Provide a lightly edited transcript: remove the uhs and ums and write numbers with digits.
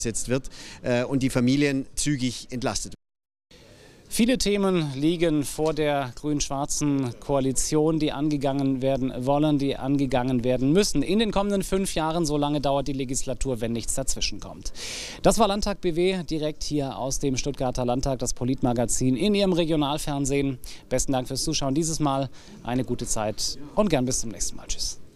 gesetzt wird und die Familien zügig entlastet werden. Viele Themen liegen vor der grün-schwarzen Koalition, die angegangen werden wollen, die angegangen werden müssen. In den kommenden 5 Jahren, so lange dauert die Legislatur, wenn nichts dazwischen kommt. Das war Landtag BW, direkt hier aus dem Stuttgarter Landtag, das Politmagazin in Ihrem Regionalfernsehen. Besten Dank fürs Zuschauen dieses Mal, eine gute Zeit und gern bis zum nächsten Mal. Tschüss.